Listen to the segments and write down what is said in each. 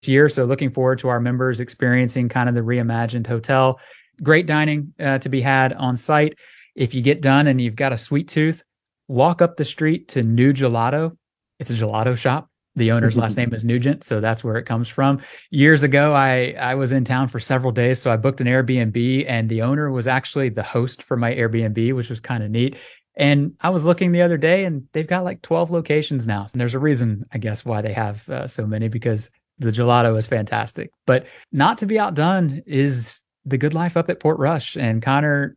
year. So looking forward to our members experiencing kind of the reimagined hotel. Great dining to be had on site. If you get done and you've got a sweet tooth, walk up the street to New Gelato. It's a gelato shop. The owner's last name is Nugent, so that's where it comes from. Years ago, I was in town for several days, so I booked an Airbnb, and the owner was actually the host for my Airbnb, which was kind of neat. And I was looking the other day, and they've got like 12 locations now. And there's a reason, I guess, why they have so many, because the gelato is fantastic. But not to be outdone is the good life up at Portrush. And Connor,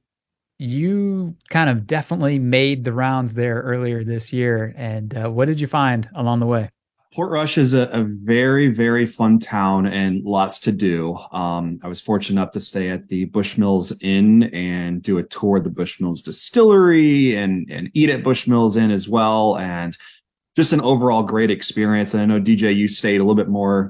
you kind of definitely made the rounds there earlier this year. And what did you find along the way? Portrush is a very, very fun town and lots to do. I was fortunate enough to stay at the Bushmills Inn and do a tour of the Bushmills distillery and eat at Bushmills Inn as well. And just an overall great experience. And I know DJ, you stayed a little bit more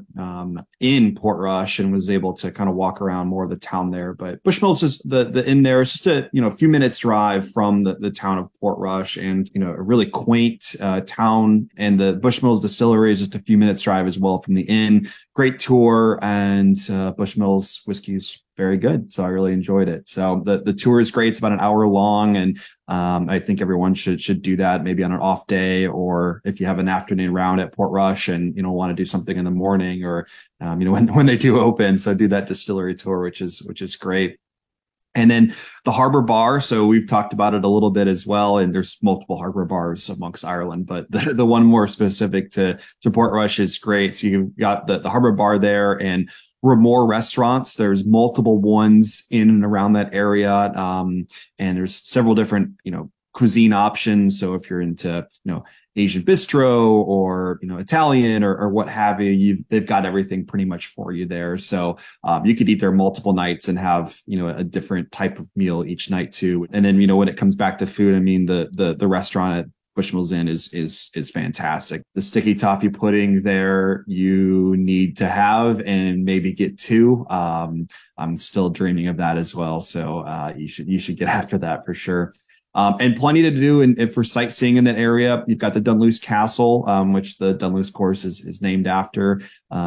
in Portrush and was able to kind of walk around more of the town there. But Bushmills is the inn there. It's just a few minutes drive from the town of Portrush, and a really quaint town. And the Bushmills distillery is just a few minutes drive as well from the inn. Great tour, and Bushmills whiskey's very good. So I really enjoyed it. So the tour is great. It's about an hour long, and I think everyone should do that maybe on an off day, or if you have an afternoon round at Portrush and want to do something in the morning, or when they do open. So do that distillery tour, which is great. And then the Harbor Bar. So we've talked about it a little bit as well. And there's multiple harbor bars amongst Ireland, but the one more specific to Portrush is great. So you've got the Harbor Bar there, and Ramor restaurants. There's multiple ones in and around that area. And there's several different, cuisine options. So if you're into, Asian bistro or, Italian or what have you, they've got everything pretty much for you there. So you could eat there multiple nights and have, a different type of meal each night too. And then, when it comes back to food, I mean, the restaurant at Bushmills Inn is fantastic. The sticky toffee pudding there you need to have and maybe get two. I'm still dreaming of that as well. So you should get after that for sure. And plenty to do and for sightseeing in that area. You've got the Dunluce Castle, which the Dunluce course is named after.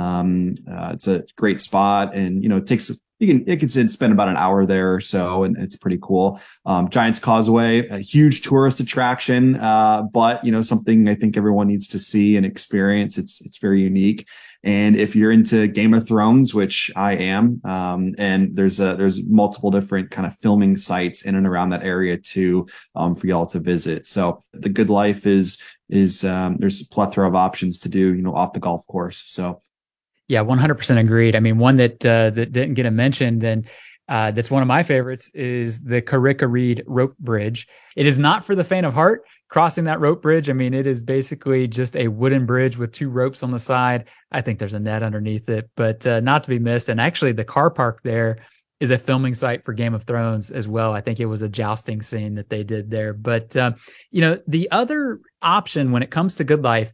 It's a great spot, and it takes you can spend about an hour there or so, and it's pretty cool. Giant's Causeway, a huge tourist attraction, but something I think everyone needs to see and experience. It's very unique. And if you're into Game of Thrones, which I am, and there's multiple different kind of filming sites in and around that area too, for y'all to visit. So the good life is there's a plethora of options to do, off the golf course. So. Yeah, 100% agreed. I mean, one that didn't get a mention, then that's one of my favorites, is the Carrick Reed Rope Bridge. It is not for the faint of heart. Crossing that rope bridge, I mean, it is basically just a wooden bridge with two ropes on the side. I think there's a net underneath it, but not to be missed. And actually, the car park there is a filming site for Game of Thrones as well. I think it was a jousting scene that they did there. But the other option when it comes to good life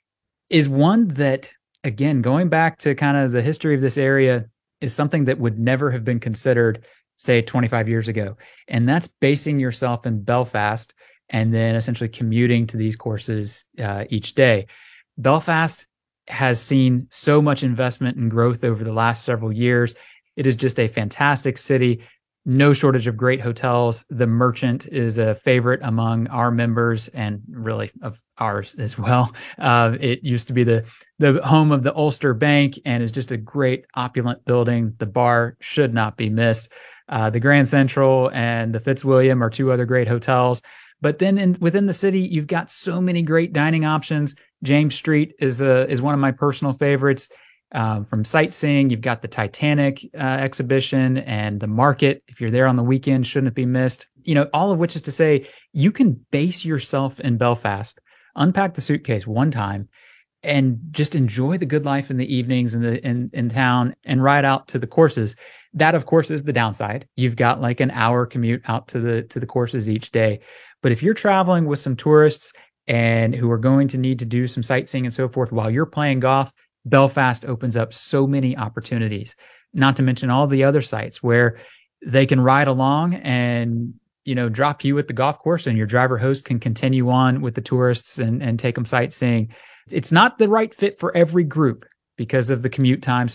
is one that, again, going back to kind of the history of this area, is something that would never have been considered, say, 25 years ago. And that's basing yourself in Belfast and then essentially commuting to these courses each day. Belfast has seen so much investment and growth over the last several years. It is just a fantastic city. No shortage of great hotels. The Merchant is a favorite among our members and really of ours as well. It used to be the home of the Ulster Bank and is just a great opulent building. The bar should not be missed. The Grand Central and the Fitzwilliam are two other great hotels. But then within the city, you've got so many great dining options. James Street is one of my personal favorites. From sightseeing, you've got the Titanic exhibition and the market. If you're there on the weekend, shouldn't it be missed? All of which is to say, you can base yourself in Belfast, unpack the suitcase one time, and just enjoy the good life in the evenings in town and ride out to the courses. That, of course, is the downside. You've got like an hour commute out to the courses each day. But if you're traveling with some tourists and who are going to need to do some sightseeing and so forth while you're playing golf, Belfast opens up so many opportunities, not to mention all the other sites where they can ride along and, drop you at the golf course and your driver host can continue on with the tourists and take them sightseeing. It's not the right fit for every group, because of the commute time.